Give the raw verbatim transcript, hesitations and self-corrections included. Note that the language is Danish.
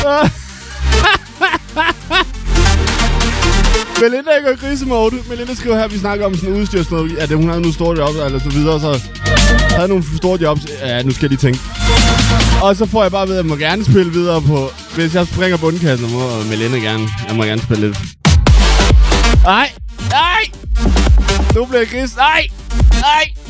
Melinda går grisemode. Melinda skriver her, vi snakker om sådan udstyr, sådan noget. Ja, det, hun har nu store jobs, eller så videre, så havde nogle store jobs. Ja, nu skal jeg lige tænke. Og så får jeg bare ved, at jeg må gerne spille videre på... Hvis jeg springer bundkassen, så må Melinda gerne... Jeg må gerne spille lidt. Nej! Nej! Nu bliver jeg gris. Nej! Nej!